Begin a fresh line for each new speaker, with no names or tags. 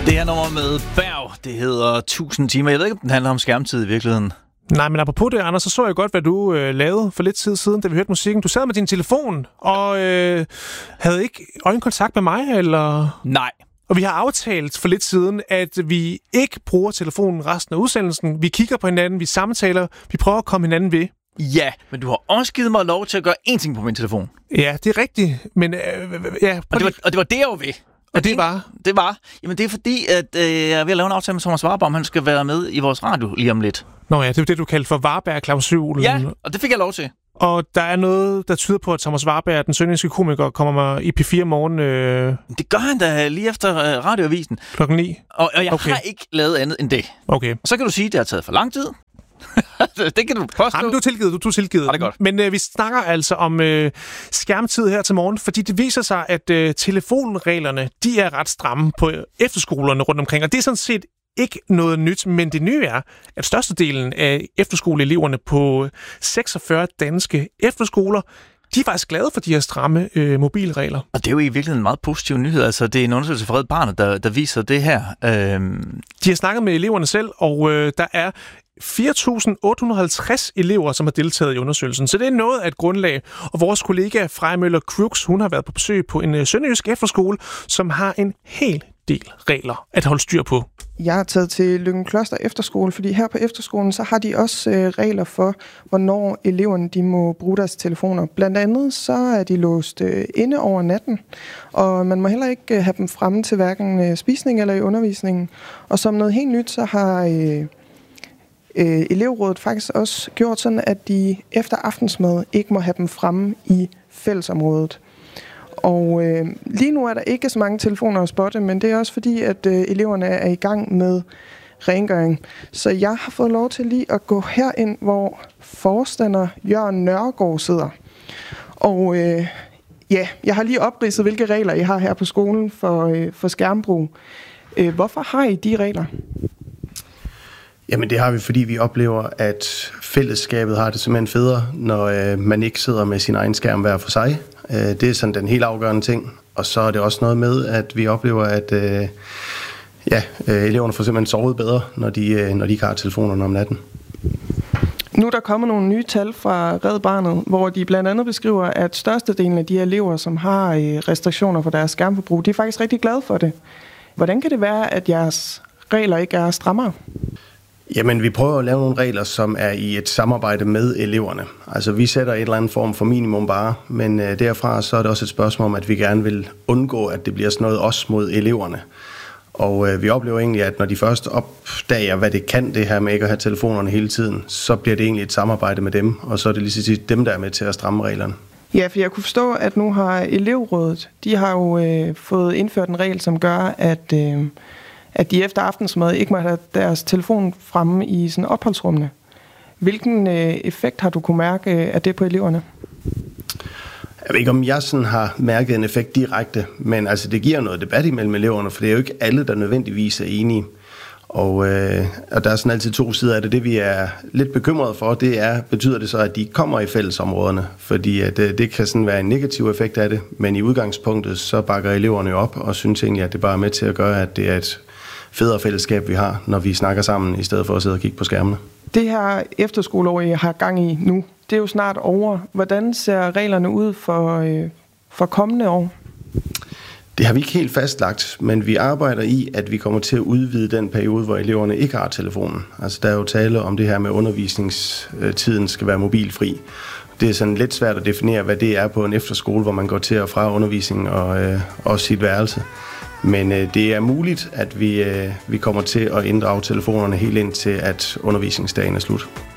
Det her nummer med Berg, det hedder 1000 timer. Jeg ved ikke, om den handler om skærmtid i virkeligheden.
Nej, men apropos det, Anders, så jeg godt, hvad du lavede for lidt tid siden, da vi hørte musikken. Du sad med din telefon og havde ikke øjenkontakt med mig, eller?
Nej.
Og vi har aftalt for lidt siden, at vi ikke bruger telefonen resten af udsendelsen. Vi kigger på hinanden, vi samtaler, vi prøver at komme hinanden ved.
Ja, men du har også givet mig lov til at gøre én ting på min telefon.
Ja, det er rigtigt, men ja.
Og det var det, jeg var ved.
Og det var?
Jamen, det er fordi, at jeg er ved at lave en aftale med Thomas Warberg, om han skal være med i vores radio lige om lidt.
Nå ja, det er det, du kaldte for Warberg-klausulen.
Ja, og det fik jeg lov til.
Og der er noget, der tyder på, at Thomas Warberg, den sønderjyske komiker, kommer i P4 morgen.
Det gør han da lige efter radioavisen.
9:00.
Og jeg har ikke lavet andet end det.
Okay.
Og så kan du sige, at det har taget for lang tid. Det kan du påstå.
Jamen, du er tilgivet.
Ja, det er godt.
Men vi snakker altså om skærmtid her til morgen, fordi det viser sig, at telefonreglerne, de er ret stramme på efterskolerne rundt omkring. Og det er sådan set ikke noget nyt, men det nye er, at størstedelen af efterskoleeleverne på 46 danske efterskoler, de er faktisk glade for de her stramme mobilregler. Og
det er jo i virkeligheden en meget positiv nyhed. Altså, det er en undersøgelse fra Red Barnet, der viser det her.
De har snakket med eleverne selv, og der er 4.850 elever, som har deltaget i undersøgelsen. Så det er noget af et grundlag. Og vores kollega Freja Møller Crooks, hun har været på besøg på en sønderjysk efterskole, som har en hel del regler at holde styr på.
Jeg er taget til Løgumkloster Efterskole, fordi her på efterskolen, så har de også regler for, hvornår eleverne de må bruge deres telefoner. Blandt andet så er de låst inde over natten, og man må heller ikke have dem fremme til hverken spisning eller i undervisningen. Og som noget helt nyt, så har elevrådet faktisk også gjort sådan, at de efter aftensmad ikke må have dem fremme i fællesområdet. Og lige nu er der ikke så mange telefoner at spotte, men det er også fordi, at eleverne er i gang med rengøring. Så jeg har fået lov til lige at gå herind, hvor forstander Jørgen Nørgaard sidder. Og jeg har lige opridset, hvilke regler I har her på skolen for skærmbrug. Hvorfor har I de regler?
Jamen det har vi, fordi vi oplever, at fællesskabet har det simpelthen federe, når man ikke sidder med sin egen skærm hver for sig. Det er sådan den helt afgørende ting. Og så er det også noget med, at vi oplever, at eleverne får simpelthen sovet bedre, når de ikke har telefonerne om natten.
Nu er der kommet nogle nye tal fra Red Barnet, hvor de blandt andet beskriver, at størstedelen af de elever, som har restriktioner for deres skærmforbrug, de er faktisk rigtig glade for det. Hvordan kan det være, at jeres regler ikke er strammere?
Jamen, vi prøver at lave nogle regler, som er i et samarbejde med eleverne. Altså, vi sætter et eller andet form for minimum bare, men derfra så er det også et spørgsmål om, at vi gerne vil undgå, at det bliver sådan noget os mod eleverne. Og vi oplever egentlig, at når de først opdager, hvad det kan, det her med ikke at have telefonerne hele tiden, så bliver det egentlig et samarbejde med dem, og så er det lige så tit dem, der er med til at stramme reglerne.
Ja, for jeg kunne forstå, at nu har elevrådet, de har jo fået indført en regel, som gør, at de efter aftensmad ikke må have deres telefon fremme i sådan opholdsrummene. Hvilken effekt har du kunne mærke af det på eleverne?
Jeg ved ikke, om jeg sådan har mærket en effekt direkte, men altså, det giver noget debat imellem eleverne, for det er jo ikke alle, der nødvendigvis er enige. Og der er sådan altid to sider af det. Det, vi er lidt bekymrede for, det er, betyder det så, at de kommer i fællesområderne? Fordi at, det kan sådan være en negativ effekt af det, men i udgangspunktet, så bakker eleverne jo op og synes egentlig, at det bare er med til at gøre, at det er et federe fællesskab, vi har, når vi snakker sammen, i stedet for at sidde og kigge på skærmene. Det
her efterskoleår, I har gang i nu, det er jo snart over. Hvordan ser reglerne ud for kommende år?
Det har vi ikke helt fastlagt, men vi arbejder i, at vi kommer til at udvide den periode, hvor eleverne ikke har telefonen. Altså, der er jo tale om det her med, undervisningstiden skal være mobilfri. Det er sådan lidt svært at definere, hvad det er på en efterskole, hvor man går til og fra undervisning og også sit værelse. Men det er muligt, at vi kommer til at inddrage telefonerne helt ind til, at undervisningsdagen er slut.